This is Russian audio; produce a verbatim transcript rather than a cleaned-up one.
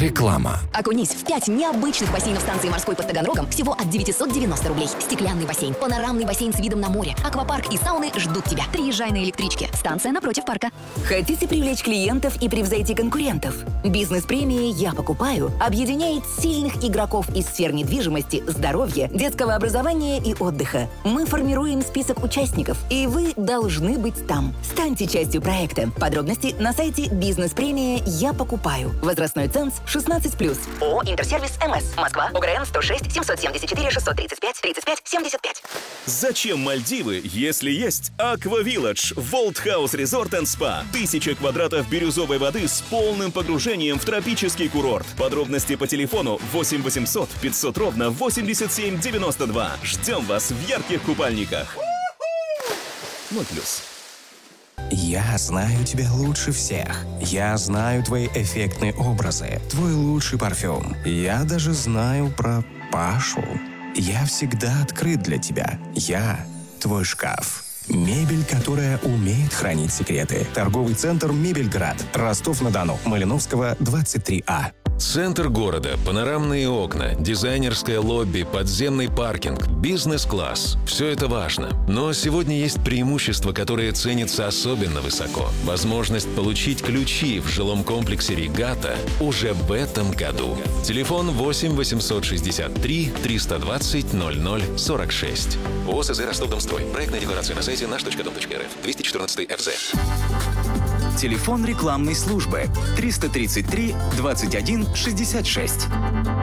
Реклама. Окунись в пять необычных бассейнов станции морской под Таганрогом всего от девятьсот девяносто рублей. Стеклянный бассейн, панорамный бассейн с видом на море, аквапарк и сауны ждут тебя. Приезжай на электричке. Станция напротив парка. Хотите привлечь клиентов и превзойти конкурентов? Бизнес-премии «Я покупаю» объединяет сильных игроков из сфер недвижимости, здоровья, детского образования и отдыха. Мы формируем список участников, и вы должны быть там. Станьте частью проекта. Подробности на сайте «Бизнес-премия Я покупаю». Возрастной ценз шестнадцать плюс. ООО «Интерсервис МС». Москва. ОГРН сто шесть семьсот семьдесят четыре шестьсот тридцать пять тридцать пять семьдесят пять. Зачем Мальдивы, если есть Аква Вилледж, Волт Хаус Резорт энд Спа? Тысяча квадратов бирюзовой воды с полным погружением в тропический курорт. Подробности по телефону восемь восемьсот пятьсот ровно восемьдесят семь девяносто два. Ждем вас в ярких купальниках. ноль плюс. Я знаю тебя лучше всех. Я знаю твои эффектные образы, твой лучший парфюм. Я даже знаю про Пашу. Я всегда открыт для тебя. Я твой шкаф. Мебель, которая умеет хранить секреты. Торговый центр «Мебельград». Ростов-на-Дону. Малиновского, двадцать три А. Центр города, панорамные окна, дизайнерское лобби, подземный паркинг, бизнес-класс. Все это важно. Но сегодня есть преимущество, которое ценится особенно высоко. Возможность получить ключи в жилом комплексе «Регата» уже в этом году. Телефон восемь восемьсот шестьдесят три триста двадцать ноль ноль сорок шесть. ООС «Ростов-Домстрой». Проектная декларация на сайте наш точка дом точка эр эф. двести четырнадцать эф зэ. Телефон рекламной службы триста тридцать три двадцать один шестьдесят шесть.